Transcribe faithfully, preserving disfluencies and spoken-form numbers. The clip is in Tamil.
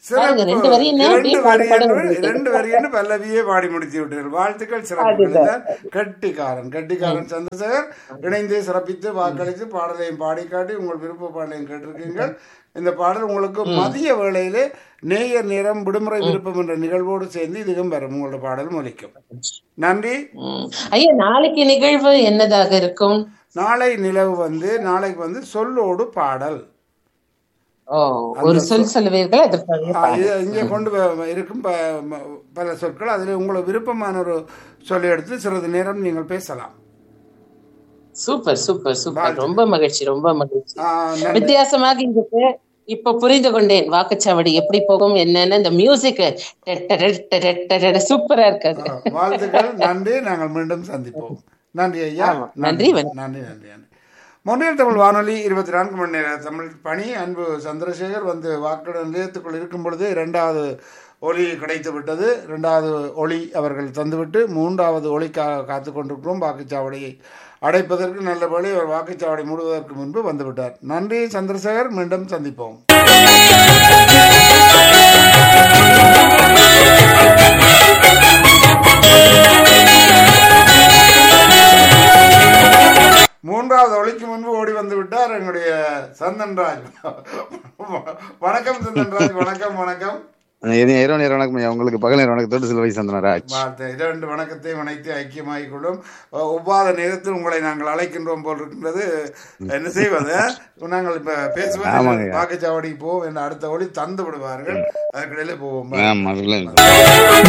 பாருங்க சிறப்பு. ரெண்டு வரி என்ன இரண்டு அப்படியே வரி பாட பாட என்று வந்துருக்கு. இரண்டு வரி என்று பல்லவியே பாடி முடித்து விட்டீர்கள். வாழ்த்துக்கள், சிறப்புகள். அதுதான். இதுதான் கெட்டிக்காரன் கெட்டிக்காரன் சந்திரசேகர். இணைந்து சிறப்பித்து வாக்களித்து பாடலையும் பாடி காட்டி உங்கள் விருப்ப பாடலையும் கேட்டிருக்கீங்கள். இந்த பாடல் உங்களுக்கு மதிய வேளையிலே நேயர் நேரம் விடுமுறை விருப்பம் என்ற நிகழ்வோடு சேர்ந்து இதுவும் வரும். உங்களோட பாடல் ஒலிக்கும். நன்றி. ம். ஐயா நாளைக்கு நிகழ்வு என்னதாக இருக்கும்? நாளை நிலவு வந்து நாளைக்கு வந்து சொல்லோடு பாடல். ஓ ஒரு சொல் சொல்லுவீர்கள் அதற்காக ஆ, பாடல். இது இங்கே கொண்டு வ- இருக்கும் ப- ம- பல சொற்கள் அதில் உங்களுக்கு விருப்பமான ஒரு சொல்லை எடுத்து சிறிது நேரம் நீங்கள் பேசலாம். Super super super. வாழ்த்துக்கள். ரொம்ப மகிழ்ச்சி ரொம்ப மகிழ்ச்சி. ஆ, நன்றி. வித்தியாசமாக இருக்கு. இப்ப புரிந்து கொண்டேன் வாக்குச்சாவடி எப்படி போகும் என்னன்னு. இந்த மியூசிக் சூப்பரா இருக்காது. ஆ, வாழ்த்துக்கள். நன்றி. நாங்கள் மீண்டும் சந்திப்போம். நன்றி ஐயா. ஆமா. நன்றி நன்றி, வணக்கம். நன்றி நன்றி நன்றி. மொழியல் தமிழ் வானொலி இருபத்தி நான்கு மணி நேர தமிழ் பணி. அன்பு சந்திரசேகர் வந்து வாக்கு நிலையத்துக்குள் இருக்கும் பொழுது இரண்டாவது ஒளி கிடைத்து விட்டது. இரண்டாவது ஒளி அவர்கள் தந்துவிட்டு மூன்றாவது ஒளிக்காக காத்து கொண்டிருக்கிறோம். வாக்குச்சாவடியை அடைப்பதற்கு நல்ல வழி. அவர் வாக்குச்சாவடி மூடுவதற்கு முன்பு வந்துவிட்டார். நன்றி சந்திரசேகர். மீண்டும் சந்திப்போம். மூன்றாவது ஒளிக்கு முன்பு ஓடி வந்து விட்டார் எங்களுடைய சந்தன்ராஜ். வணக்கம் சந்தன்ராஜ். வணக்கம் வணக்கம். இரவு நேர வணக்கம் ஐயா. உங்களுக்கு பகல் நேர வணக்கத்தோடு சிலுவை சந்தனராஜ். வார்த்தை இரண்டு வணக்கத்தை வணைத்து ஐக்கியமாகிக் கொள்ளும். ஒவ்வாத நேரத்தில் உங்களை நாங்கள் அழைக்கின்றோம் போல் இருக்கின்றது. என்ன செய்வது? நாங்கள் இப்ப பேசுவது ஆமாங்க. வாக்குச்சாவடிக்கு போவோம். என்ன அடுத்த ஒளி தந்து விடுவார்கள். அதற்கிடையில போவோம். ஆமா.